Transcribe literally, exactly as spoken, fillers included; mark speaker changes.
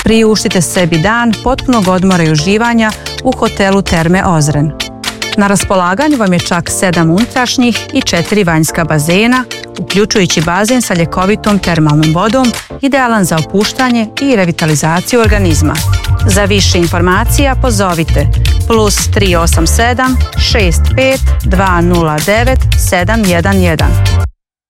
Speaker 1: priuštite sebi dan potpunog odmora i uživanja u hotelu Terme Ozren. Na raspolaganju vam je čak sedam unutrašnjih i četiri vanjska bazena, uključujući bazen sa ljekovitom termalnom vodom, idealan za opuštanje i revitalizaciju organizma. Za više informacija pozovite plus tri osam sedam šest pet dva nula devet sedam jedan jedan.